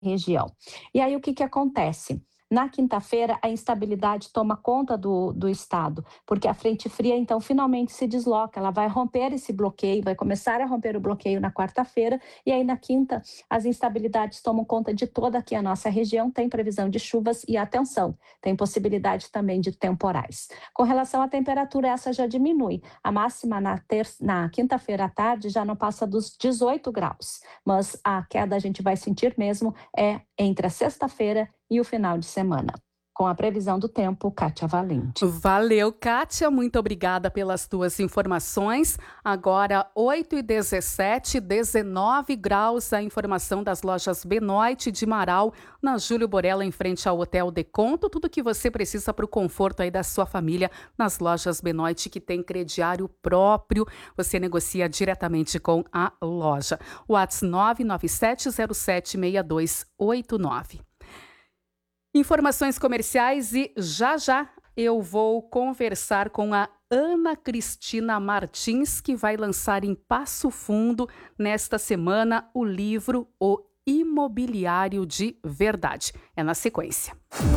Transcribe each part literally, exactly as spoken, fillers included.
região. E aí o que que acontece? Na quinta-feira, a instabilidade toma conta do, do estado, porque a frente fria, então, finalmente se desloca, ela vai romper esse bloqueio, vai começar a romper o bloqueio na quarta-feira, e aí na quinta, as instabilidades tomam conta de toda aqui a nossa região, tem previsão de chuvas e atenção, tem possibilidade também de temporais. Com relação à temperatura, essa já diminui, a máxima na, ter- na quinta-feira à tarde já não passa dos dezoito graus, mas a queda a gente vai sentir mesmo é entre a sexta-feira e o final de semana. Com a previsão do tempo, Kátia Valente. Valeu, Kátia, muito obrigada pelas tuas informações. Agora, oito e dezessete, dezenove graus, a informação das lojas Benoit de Marau, na Júlio Borella, em frente ao Hotel Deconto. Tudo que você precisa para o conforto aí da sua família nas lojas Benoit, que tem crediário próprio. Você negocia diretamente com a loja. WhatsApp nove nove sete zero sete seis dois oito nove. Informações comerciais e já já eu vou conversar com a Ana Cristina Martins, que vai lançar em Passo Fundo nesta semana o livro O Imobiliário de Verdade. É na sequência.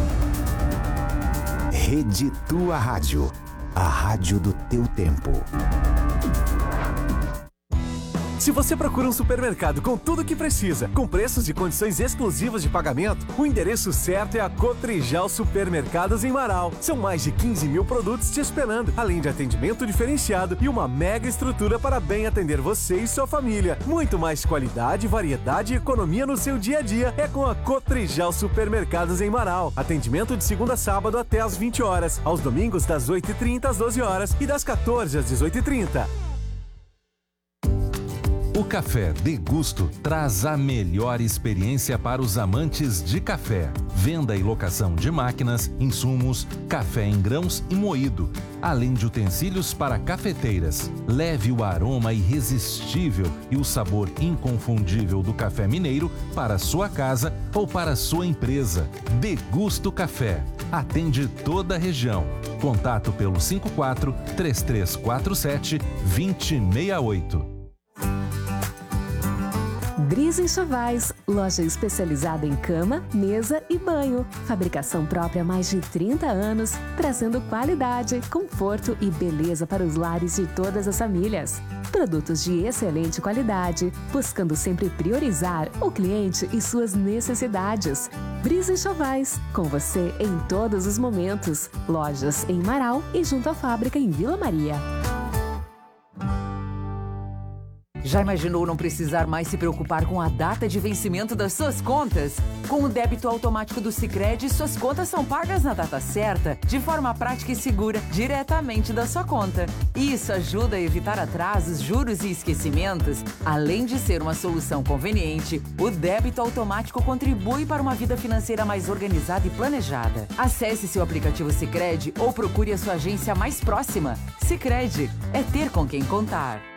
Rede Tua Rádio, a rádio do teu tempo. Se você procura um supermercado com tudo o que precisa, com preços e condições exclusivas de pagamento, o endereço certo é a Cotrijal Supermercados em Marau. São mais de quinze mil produtos te esperando, além de atendimento diferenciado e uma mega estrutura para bem atender você e sua família. Muito mais qualidade, variedade e economia no seu dia a dia é com a Cotrijal Supermercados em Marau. Atendimento de segunda a sábado até às vinte horas, aos domingos das oito e trinta às doze horas e das quatorze às dezoito e trinta. O Café Degusto traz a melhor experiência para os amantes de café. Venda e locação de máquinas, insumos, café em grãos e moído, além de utensílios para cafeteiras. Leve o aroma irresistível e o sabor inconfundível do café mineiro para sua casa ou para sua empresa. Degusto Café. Atende toda a região. Contato pelo cinco quatro, três três quatro sete, dois zero seis oito. Brisa Enxovais, loja especializada em cama, mesa e banho. Fabricação própria há mais de trinta anos, trazendo qualidade, conforto e beleza para os lares de todas as famílias. Produtos de excelente qualidade, buscando sempre priorizar o cliente e suas necessidades. Brisa Enxovais, com você em todos os momentos. Lojas em Marau e junto à fábrica em Vila Maria. Já imaginou não precisar mais se preocupar com a data de vencimento das suas contas? Com o débito automático do Sicredi, suas contas são pagas na data certa, de forma prática e segura, diretamente da sua conta. Isso ajuda a evitar atrasos, juros e esquecimentos. Além de ser uma solução conveniente, o débito automático contribui para uma vida financeira mais organizada e planejada. Acesse seu aplicativo Sicredi ou procure a sua agência mais próxima. Sicredi é ter com quem contar.